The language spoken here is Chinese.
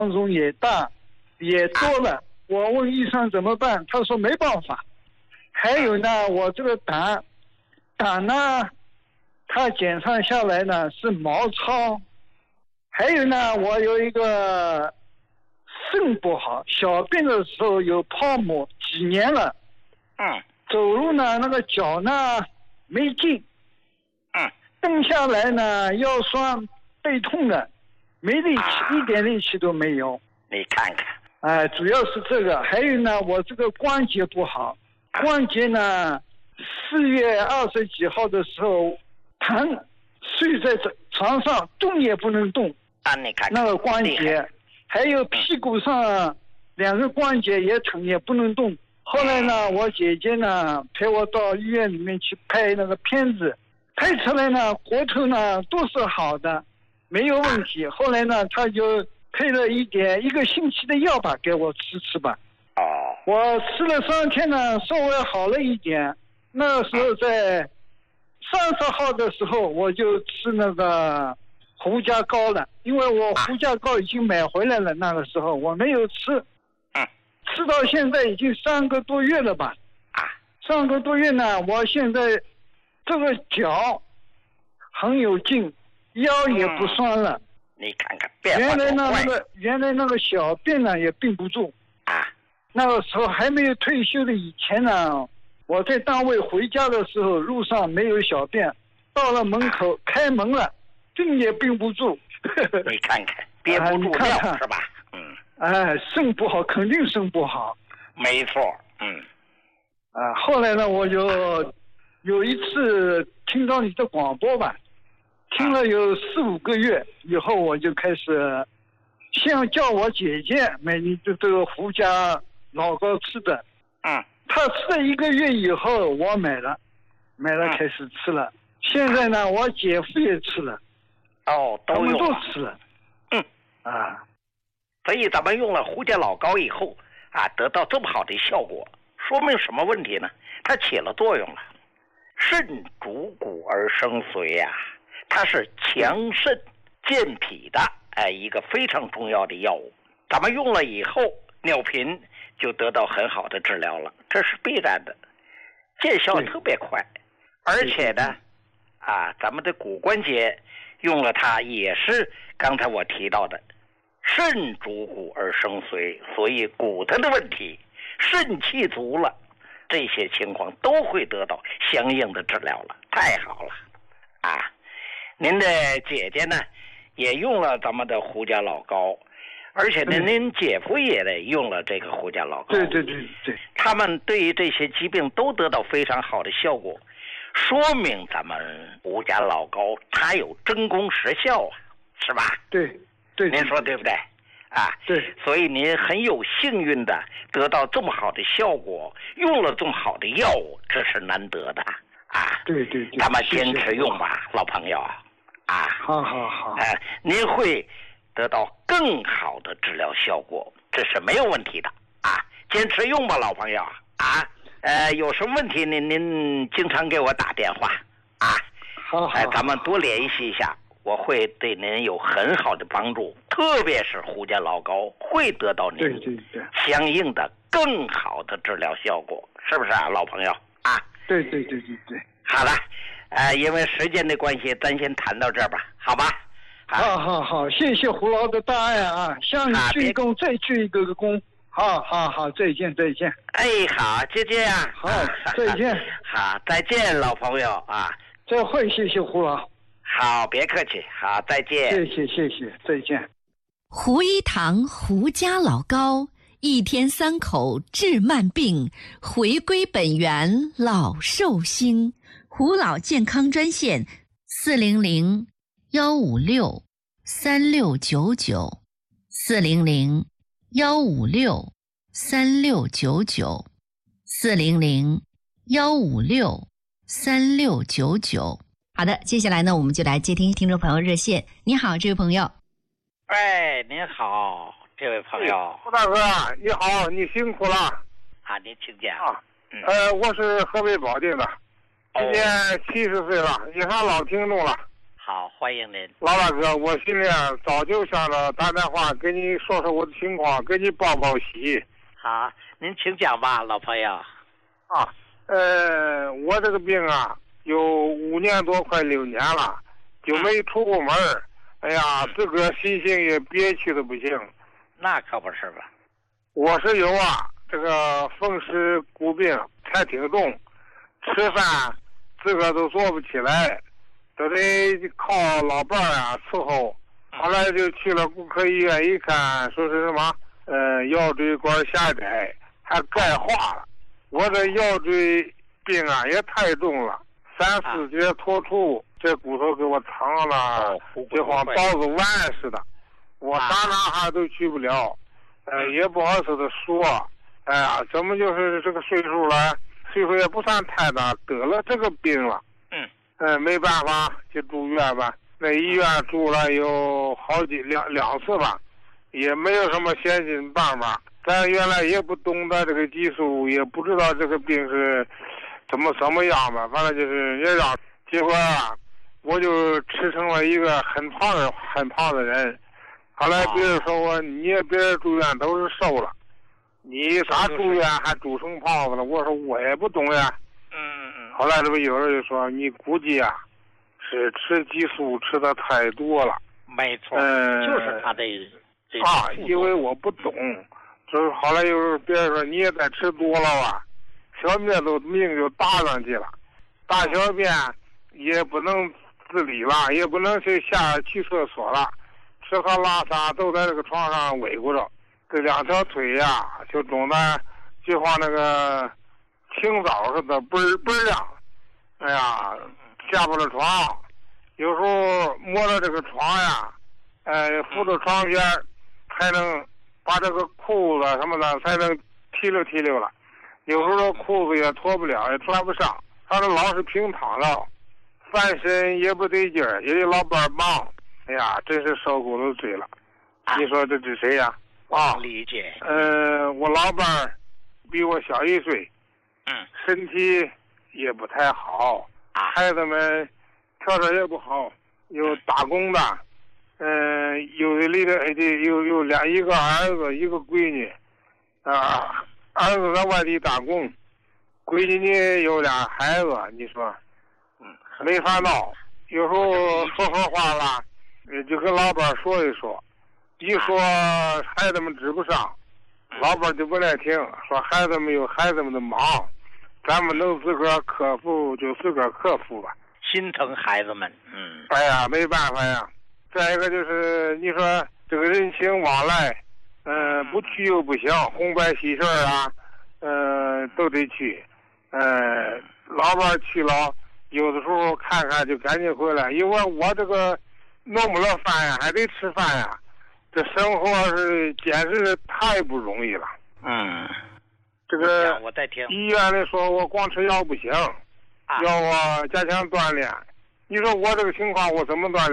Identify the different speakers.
Speaker 1: 当中也大也多了。我问医生怎么办，他说没办法。还有呢，我这个胆呢，他检查下来呢是毛糙。还有呢，我有一个肾不好，小便的时候有泡沫，几年了。走路呢，那个脚呢没劲。蹬下来呢腰酸背痛的，没力气，一点力气都没有。
Speaker 2: 你看看，
Speaker 1: 主要是这个。还有呢，我这个关节不好，关节呢4月20几号的时候疼，睡在床上动也不能动。
Speaker 2: 你看看
Speaker 1: 那个关节，还有屁股上2个关节也疼也不能动。后来呢，我姐姐呢陪我到医院里面去拍那个片子，拍出来呢骨头呢都是好的，没有问题。后来呢，他就配了1个星期的药吧给我吃吧。我吃了3天呢，稍微好了一点。那时候在30号的时候，我就吃那个胡家膏了，因为我胡家膏已经买回来了，那个时候我没有吃。吃到现在已经3个多月了吧。3个多月呢，我现在这个脚很有劲，腰也不酸了。
Speaker 2: 你看看变化多快。
Speaker 1: 原来那个小便呢也并不住。那个时候还没有退休的以前呢，我在单位回家的时候路上没有小便，到了门口开门了，并也并不住。
Speaker 2: 你看看憋不住尿是吧？
Speaker 1: 肾不好，肯定肾不好。
Speaker 2: 没错。
Speaker 1: 后来呢，我有一次听到你的广播吧，听了有4、5个月以后，我就开始先叫我姐姐买你的这个胡家老膏吃的。她吃了1个月以后，我买了开始吃了。现在呢，我姐夫也吃了。他们都吃了。
Speaker 2: 所以咱们用了胡家老膏以后得到这么好的效果，说明什么问题呢？它起了作用了。肾主骨而生髓它是强肾健脾的一个非常重要的药物。咱们用了以后，尿频就得到很好的治疗了，这是必然的，见效特别快。而且呢咱们的骨关节用了它，也是刚才我提到的肾主骨而生髓，所以骨头的问题，肾气足了，这些情况都会得到相应的治疗了。太好了您的姐姐呢也用了咱们的胡家老膏，而且呢您姐夫也用了这个胡家老膏。
Speaker 1: 对，
Speaker 2: 他们对于这些疾病都得到非常好的效果，说明咱们胡家老膏它有真功实效是吧？
Speaker 1: 对，
Speaker 2: 您说对不对？
Speaker 1: 对，
Speaker 2: 所以您很有幸运的得到这么好的效果，用了这么好的药物，这是难得的
Speaker 1: 对，
Speaker 2: 咱们坚持用吧，老朋友
Speaker 1: 好
Speaker 2: 您会得到更好的治疗效果，这是没有问题的坚持用吧，老朋友有什么问题您经常给我打电话
Speaker 1: 好，
Speaker 2: 咱们多联系一下，我会对您有很好的帮助，特别是胡家老膏会得到您相应的更好的治疗效果，是不是老朋友
Speaker 1: 对。
Speaker 2: 好了因为时间的关系，咱先谈到这儿吧，好吧？
Speaker 1: 好，谢谢胡老的大爱向你鞠躬，再鞠一个躬。好，再见。
Speaker 2: 好，就这样。
Speaker 1: 好，再见。
Speaker 2: 好，再见，老朋友
Speaker 1: 再会，谢谢胡老。
Speaker 2: 好，别客气。好，再见。
Speaker 1: 谢谢，再见。
Speaker 3: 胡一堂胡家老膏，1天3口治慢病，回归本源老寿星。胡老健康专线400-156-3699，400-156-3699。好的，接下来呢，我们就来接听众朋友热线。你好，这位朋友。
Speaker 2: 您好，这位朋友。
Speaker 4: 胡大哥，你好，你辛苦了。
Speaker 2: 您请讲。
Speaker 4: 我是河北保定的，今年70岁了，也算老听众了。
Speaker 2: 好，欢迎您。
Speaker 4: 老大哥，我心里早就想着打电话跟你说说我的情况，给你报报喜。
Speaker 2: 好，您请讲吧，老朋友。
Speaker 4: 啊，我这个病啊，有5年多，快6年了，就没出过门。哎呀，自个心情也憋屈的不行。
Speaker 2: 那可不是吧？
Speaker 4: 我是有这个风湿骨病，才挺重，吃饭自个都做不起来，都得靠老伴伺候。后来就去了骨科医院一看，说是什么腰椎管狭窄，还钙化了。我这腰椎病也太重了，3、4节脱出，这骨头给我藏了，就像刀子剜似的，我哪哈都去不了。也不好意思的说，哎呀，怎么就是这个岁数了，岁数也不算太大，得了这个病了。没办法，就住院吧。那医院住了有两次吧，也没有什么先进办法。咱原来也不懂得这个技术，也不知道这个病是怎么样吧，反正就是也让，结果我就吃成了一个很胖的人。后来别人说我，别人住院都是瘦了，你咋住院还住成胖子了？我说我也不懂呀。后来这不有人就说你估计是吃激素吃的太多了。
Speaker 2: 没错，就是他这
Speaker 4: 因为我不懂，就是后来又别人说你也在吃多了吧，小便命就搭上去了，大小便也不能自理了，也不能去厕所了。吃喝拉撒都在这个床上围过着，这2条腿就肿的就像那个青枣似的，倍儿亮。哎呀，下不了床，有时候摸着这个床扶着床边才能把这个裤子什么的才能提溜了。有时候裤子也脱不了，也穿不上，反正老是平躺着，翻身也不得劲儿，也得老伴忙。哎呀，真是受骨头罪了。你说这是谁呀？
Speaker 2: 理解。
Speaker 4: 我老伴儿比我小1岁，身体也不太好，孩子们条件也不好，有打工的，有的离的有一个儿子，一个闺女，儿子在外地打工，闺女呢有俩孩子，你说，没法闹。有时候说话了，就跟老板说一说，一说孩子们指不上，老板就不爱听，说孩子们有孩子们的忙，咱们能自个儿克服就自个儿克服吧。
Speaker 2: 心疼孩子们。
Speaker 4: 哎呀，没办法呀。再一个就是你说这个人情往来，不去又不行，红白喜事都得去。老板去了，有的时候看看就赶紧回来，因为我这个弄不了饭呀，还得吃饭呀，这生活是简直是太不容易了。这个
Speaker 2: 我在听。
Speaker 4: 医院里说我光吃药不行，要我加强锻炼。你说我这个情况我怎么锻炼？